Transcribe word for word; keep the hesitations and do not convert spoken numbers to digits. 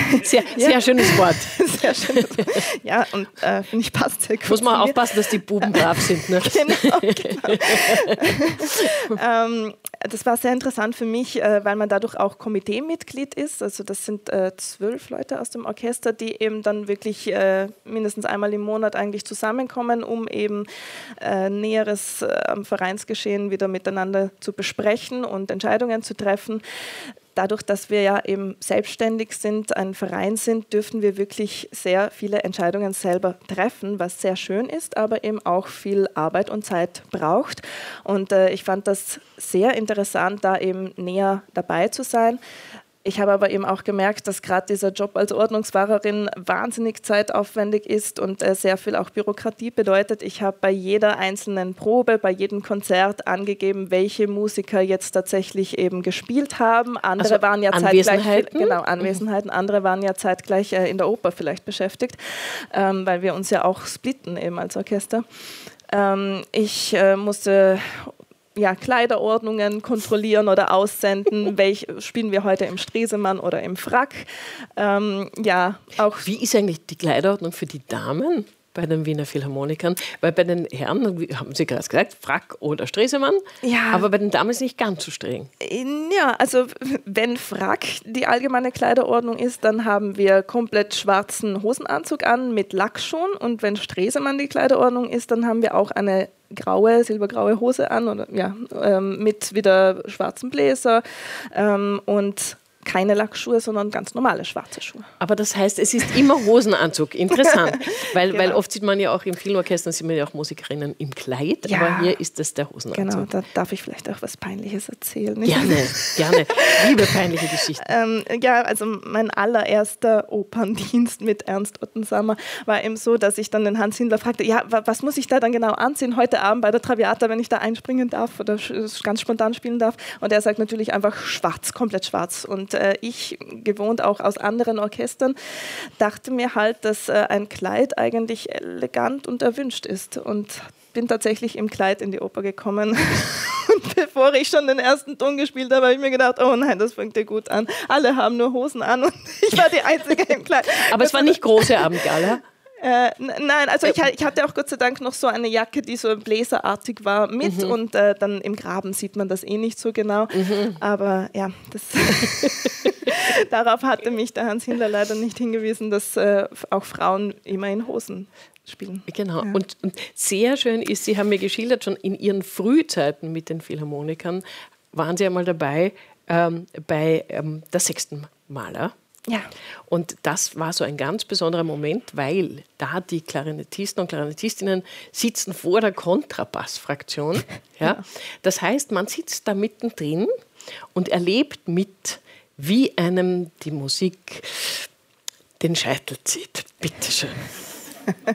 Sehr, sehr ja. schönes Wort. Sehr schönes Wort. Ja, und äh, finde ich passt sehr gut. Muss man aufpassen, dass die Buben brav sind. Ne? Genau, genau. ähm, das war sehr interessant für mich, äh, weil man dadurch auch Komiteemitglied ist. Also das sind äh, zwölf Leute aus dem Orchester, die eben dann wirklich äh, mindestens einmal im Monat eigentlich zusammenkommen, um eben äh, Näheres äh, am Vereinsgeschehen wieder miteinander zu besprechen und Entscheidungen zu treffen. Dadurch, dass wir ja eben selbstständig sind, ein Verein sind, dürfen wir wirklich sehr viele Entscheidungen selber treffen, was sehr schön ist, aber eben auch viel Arbeit und Zeit braucht. Und äh, ich fand das sehr interessant, da eben näher dabei zu sein. Ich habe aber eben auch gemerkt, dass gerade dieser Job als Ordnungswahrerin wahnsinnig zeitaufwendig ist und äh, sehr viel auch Bürokratie bedeutet. Ich habe bei jeder einzelnen Probe, bei jedem Konzert angegeben, welche Musiker jetzt tatsächlich eben gespielt haben. Andere also waren ja Anwesenheiten? zeitgleich, genau, Anwesenheiten. Andere waren ja zeitgleich äh, in der Oper vielleicht beschäftigt, ähm, weil wir uns ja auch splitten eben als Orchester. Ähm, ich äh, musste Ja, Kleiderordnungen kontrollieren oder aussenden. Welch spielen wir heute im Stresemann oder im Frack? Ähm, ja, auch. Wie ist eigentlich die Kleiderordnung für die Damen bei den Wiener Philharmonikern? Weil bei den Herren, haben Sie gerade gesagt, Frack oder Stresemann, ja. aber bei den Damen ist es nicht ganz so streng. Ja, also wenn Frack die allgemeine Kleiderordnung ist, dann haben wir komplett schwarzen Hosenanzug an mit Lackschuhen, und wenn Stresemann die Kleiderordnung ist, dann haben wir auch eine graue, silbergraue Hose an oder, ja, ähm, mit wieder schwarzen Bläser ähm, und keine Lackschuhe, sondern ganz normale schwarze Schuhe. Aber das heißt, es ist immer Hosenanzug. Interessant, weil, genau. weil oft sieht man ja auch im Filmorchester, sieht man ja auch Musikerinnen im Kleid, ja, aber hier ist das der Hosenanzug. Genau, da darf ich vielleicht auch was Peinliches erzählen. Nicht? Gerne, gerne. Liebe peinliche Geschichten. Ähm, ja, also mein allererster Operndienst mit Ernst Ottensammer war eben so, dass ich dann den Hans Hindler fragte, ja, was muss ich da dann genau anziehen heute Abend bei der Traviata, wenn ich da einspringen darf oder ganz spontan spielen darf? Und er sagt natürlich einfach schwarz, komplett schwarz. Und ich, gewohnt auch aus anderen Orchestern, dachte mir halt, dass äh, ein Kleid eigentlich elegant und erwünscht ist, und bin tatsächlich im Kleid in die Oper gekommen. Und bevor ich schon den ersten Ton gespielt habe, habe ich mir gedacht, oh nein, das fängt ja gut an. Alle haben nur Hosen an und ich war die Einzige im Kleid. Aber es war nicht große Abendgala? Äh, nein, also ich, ich hatte auch Gott sei Dank noch so eine Jacke, die so bläserartig war mit, mhm. und äh, dann im Graben sieht man das eh nicht so genau. Mhm. Aber ja, das darauf hatte mich der Hans Hindler leider nicht hingewiesen, dass äh, auch Frauen immer in Hosen spielen. Genau, ja. und, und sehr schön ist, Sie haben mir geschildert, schon in Ihren Frühzeiten mit den Philharmonikern waren Sie einmal dabei ähm, bei ähm, der sechsten Mahler. Ja. Und das war so ein ganz besonderer Moment, weil da die Klarinettisten und Klarinettistinnen sitzen vor der Kontrabassfraktion. Ja. Ja. Das heißt, man sitzt da mittendrin und erlebt mit, wie einem die Musik den Scheitel zieht. Bitteschön.